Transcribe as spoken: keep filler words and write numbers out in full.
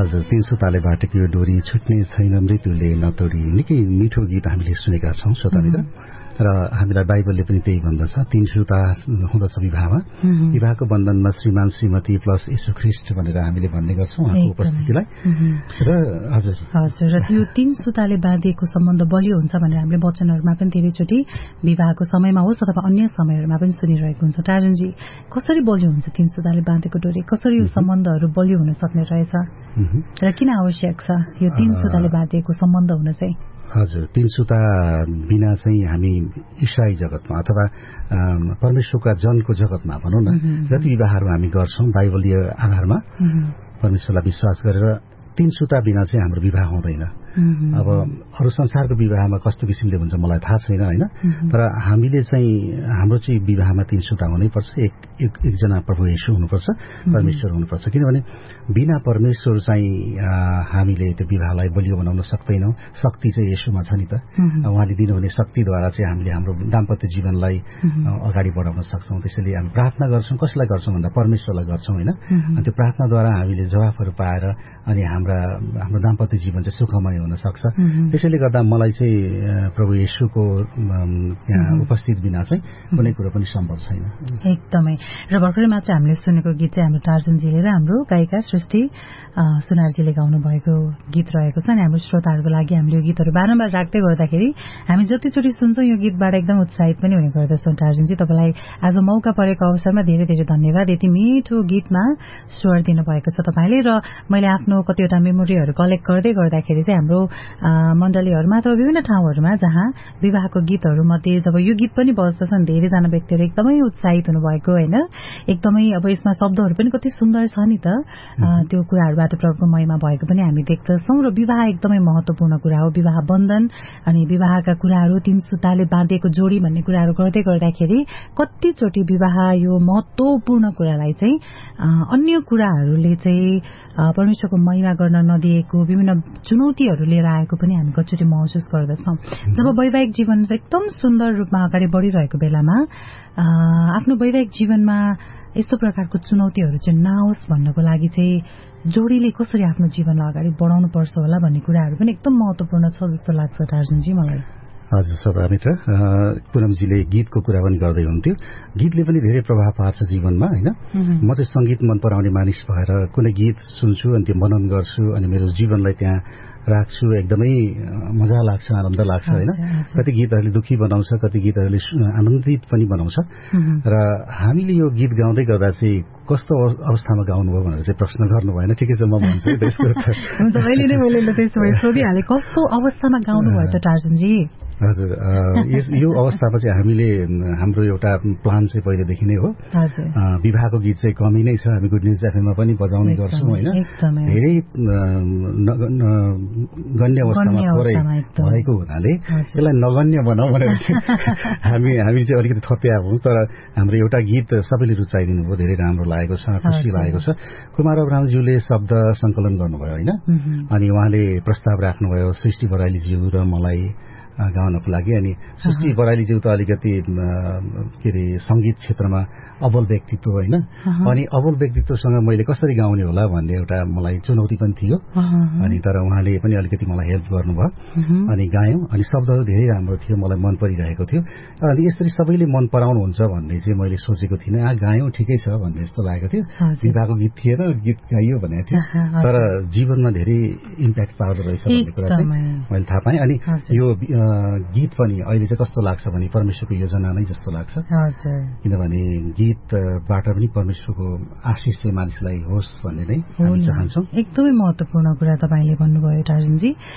हजुर, तीन सुताले बाटेको यो डोरी छुट्ने छैन मृत्युले नतोडी, निकै मिठो गीत हामीले सुनेका छौँ श्रोताले। र हामीलाई बाइबलले पनि त्यही भन्दछ, तीन सुता हुँदछ विवाहमा, विवाहको बन्धनमा श्रीमान श्रीमती प्लस यीशु ख्रीष्ट भनेर हामीले भन्ने गर्छौँ उहाँको उपस्थितिलाई। र हजुर हजुर र त्यो तीन सुताले बाँधिएको सम्बन्ध बलियो हुन्छ भनेर हामीले वचनहरूमा पनि धेरैचोटि विवाहको समयमा होस् अथवा अन्य समयहरूमा पनि सुनिरहेको हुन्छ। टार्जनजी, कसरी बलियो हुन्छ तीन सुताले बाँधेको डोरी? कसरी यो सम्बन्धहरू बलियो हुन सक्ने रहेछ र किन आवश्यक छ यो तीन सुताले बाँधिएको सम्बन्ध हुन चाहिँ? हजुर, तीन सुता बिना चाहिँ हामी ईसाई जगतमा अथवा परमेश्वरका जनको जगतमा भनौँ न, जति विवाहहरू हामी गर्छौँ बाइबलीय आधारमा परमेश्वरलाई विश्वास गरेर, तीन सुता बिना चाहिँ हाम्रो विवाह हुँदैन। अब अरू संसारको विवाहमा कस्तो किसिमले हुन्छ मलाई थाहा छैन होइन, तर हामीले चाहिँ हाम्रो चाहिँ विवाहमा तीन सुता हुनैपर्छ। एक एक एकजना प्रभु येशू हुनुपर्छ, परमेश्वर हुनुपर्छ। किनभने बिना परमेश्वर चाहिँ हामीले त्यो विवाहलाई बलियो बनाउन सक्दैनौँ। शक्ति चाहिँ येशूमा छ नि त, उहाँले दिनुहुने शक्तिद्वारा चाहिँ हामीले हाम्रो दाम्पत्य जीवनलाई अगाडि बढाउन सक्छौँ। त्यसैले हामी प्रार्थना गर्छौँ, कसलाई गर्छौँ भन्दा परमेश्वरलाई गर्छौँ होइन। अनि त्यो प्रार्थनाद्वारा हामीले जवाफहरू पाएर अनि हाम्रा हाम्रो दाम्पत्य जीवन चाहिँ सुखमय हुन सक्छ। त्यसैले गर्दा मलाई चाहिँ प्रभु येशूको त्यहाँ उपस्थित बिना चाहिँ कुनै कुरो पनि सम्भव छैन। एकदमै। र भर्खरै मात्र हामीले सुनेको गीत चाहिँ हाम्रो टार्जनजीले र हाम्रो गायिका सृष्टि सुनारजीले गाउनु भएको गीत रहेको छ। अनि हाम्रो श्रोताहरूको लागि हामीले यो गीतहरू बारम्बार राख्दै गर्दाखेरि हामी जतिचोटि सुन्छौँ यो गीतबाट एकदम उत्साहित पनि हुने गर्दछौँ। टार्जनजी, तपाईँलाई आज मौका परेको अवसरमा धेरै धेरै धन्यवाद। यति मिठो गीतमा स्वर दिनुभएको छ तपाईँले। र मैले आफ्नो कतिवटा मेमोरीहरू कलेक्ट गर्दै गर्दाखेरि चाहिँ हाम्रो मण्डलीहरूमा अथवा विभिन्न ठाउँहरूमा जहाँ विवाहको गीतहरू मध्ये जब यो गीत पनि बज्दछन् धेरैजना व्यक्तिहरू एकदमै उत्साहित हुनुभएको होइन। एकदमै अब यसमा शब्दहरू पनि कति सुन्दर छ नि त, त्यो कुराहरूबाट प्रभुको महिमा भएको पनि हामी देख्दछौँ। र विवाह एकदमै महत्त्वपूर्ण कुरा हो। विवाह बन्धन अनि विवाहका कुराहरू, तीन सुताले बाँधेको जोडी भन्ने कुराहरू गर्दै गर्दाखेरि कतिचोटि विवाह यो महत्त्वपूर्ण कुरालाई चाहिँ अन्य कुराहरूले चाहिँ परमेश्वरको महिमा गर्न नदिएको विभिन्न चुनौतीहरू लिएर आएको पनि हामी कतिचोटि महसुस गर्दछौँ। जब वैवाहिक जीवन एकदम सुन्दर रूपमा अगाडि बढिरहेको बेलामा आफ्नो वैवाहिक जीवनमा यस्तो प्रकारको चुनौतीहरू चाहिँ नआओस् भन्नको लागि चाहिँ जोडीले कसरी आफ्नो जीवनलाई अगाडि बढाउनु पर्छ होला भन्ने कुराहरू पनि एकदम महत्त्वपूर्ण छ जस्तो लाग्छ टार्जनजी मलाई। हजुर सभा मित्र, पुनमजीले गीतको कुरा पनि गर्दै हुन्थ्यो। गीतले पनि धेरै प्रभाव पार्छ जीवनमा होइन। म चाहिँ सङ्गीत मन पराउने मानिस भएर कुनै गीत सुन्छु अनि त्यो मनन गर्छु अनि मेरो जीवनलाई त्यहाँ राख्छु। एकदमै मजा लाग्छ, आनन्द लाग्छ होइन। कति गीतहरूले दुखी बनाउँछ, कति गीतहरूले आनन्दित पनि बनाउँछ। र हामीले यो गीत गाउँदै गर्दा चाहिँ कस्तो अवस्थामा गाउनुभयो भनेर चाहिँ प्रश्न गर्नु भएन। ठिकै छ, म भन्छु त्यसको हुन्छ। अहिले नै मैले त्यसो भए सोधिहालेँ, कस्तो अवस्थामा गाउनुभयो त टार्जनजी? हजुर, यो अवस्थामा चाहिँ हामीले हाम्रो एउटा प्लान चाहिँ पहिलेदेखि नै हो। विवाहको गीत चाहिँ कमी नै छ, हामी गुड न्युज एफएममा पनि बजाउने गर्छौँ होइन। धेरै गण्य अवस्थामा थोरै भएको हुनाले यसलाई नगण्य बनाऊ भनेर हामी हामी चाहिँ अलिकति थप्या हौँ। तर हाम्रो एउटा गीत सबैले रुचाइदिनु भयो, धेरै राम्रो लागेको छ, खुसी लागेको छ। कुमार अब्राहमज्यूले शब्द सङ्कलन गर्नुभयो होइन। अनि उहाँले प्रस्ताव राख्नुभयो सृष्टि बराइलीज्यू र मलाई गाउनको लागि। अनि सृष्टि बराइलीज्यू त अलिकति के अरे सङ्गीत क्षेत्रमा अब्बल व्यक्तित्व होइन। अनि अब्बल व्यक्तित्वसँग मैले कसरी गाउने होला भन्ने एउटा मलाई चुनौती पनि थियो। अनि तर उहाँले पनि अलिकति मलाई हेल्प गर्नुभयो अनि गायौँ। अनि शब्दहरू धेरै राम्रो थियो, मलाई मन परिरहेको थियो। अनि यसरी सबैले मन पराउनुहुन्छ भन्ने चाहिँ मैले सोचेको थिइनँ। आ गायौँ ठिकै छ भन्ने जस्तो लागेको थियो। विवाहको गीत थिएन, गीत गाइयो भनेको थियो, तर जीवनमा धेरै इम्प्याक्ट पार्दो रहेछ भन्ने कुरा चाहिँ मैले थाहा पाएँ। अनि यो गीत पनि अहिले चाहिँ कस्तो लाग्छ भने परमेश्वरको योजना नै जस्तो लाग्छ। किनभने गीतबाट पनि परमेश्वरको आशिष चाहिँ मानिसलाई होस् भन्ने नै हामी चाहन्छौँ। एकदमै महत्त्वपूर्ण कुरा तपाईँले भन्नुभयो टार्जनजी।